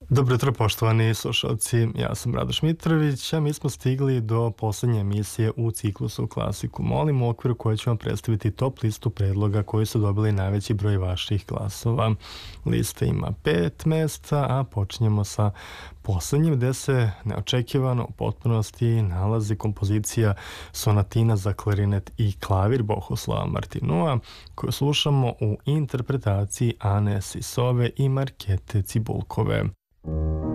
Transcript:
Dobro jutro, poštovani slušalci. Ja sam Radoš Mitrović, a mi smo stigli do poslednje emisije u ciklusu Klasiku Molim, u okviru koje ćemo predstaviti top listu predloga koji su dobili najveći broj vaših glasova. Lista ima 5 mesta, a počinjemo sa poslednjim, gde se neočekivano u potpunosti nalazi kompozicija sonatina za klarinet i klavir Bohuslava Martinua, koju slušamo u interpretaciji Ane Sisove i Markete Cibulkove.